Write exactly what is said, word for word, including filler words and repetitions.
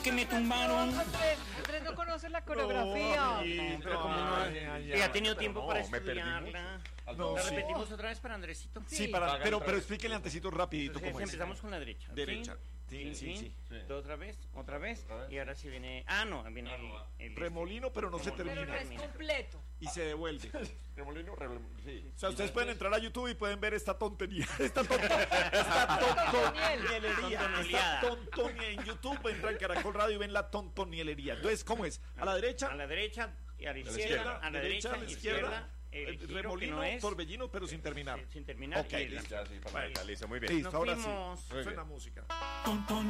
que me tumbaron. Andrés, Andrés no conoce la coreografía. No, No, pero como no, y ha tenido tiempo para estudiarla. No, ¿La sí. repetimos otra vez para Andresito? Sí, para, pero, pero explíquenle antecito rapidito Entonces, cómo es. empezamos con la derecha. Derecha. Sí, Sí, sí, sí. Otra vez, otra vez. Y ahora sí viene. Ah, no, viene el. el- Remolino, pero no se Remolino. Pero termina. no es completo. Y se devuelve. Remolino, remolino, sí. O sea, ustedes pueden entrar a YouTube y pueden ver esta tontería. Esta tontería. Esta tontonielería. Esta tontonia en YouTube. Entran en Caracol Radio y ven la tontonielería. Entonces, ¿cómo es? A la derecha. A la derecha y a la izquierda, izquierda. A la derecha, a la izquierda. El El giro remolino, que no es, torbellino, pero sin terminar. sin, sin terminar. Ok, y el- listo. Ya, sí, para listo, muy bien. Listo, Nos ahora fuimos. sí. Muy Suena bien. música.